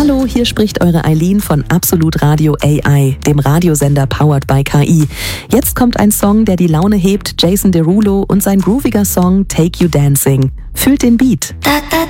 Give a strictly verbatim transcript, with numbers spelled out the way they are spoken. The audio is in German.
Hallo, hier spricht eure Eileen von Absolut Radio A I, dem Radiosender powered by K I. Jetzt kommt ein Song, der die Laune hebt, Jason Derulo und sein grooviger Song Take You Dancing. Fühlt den Beat.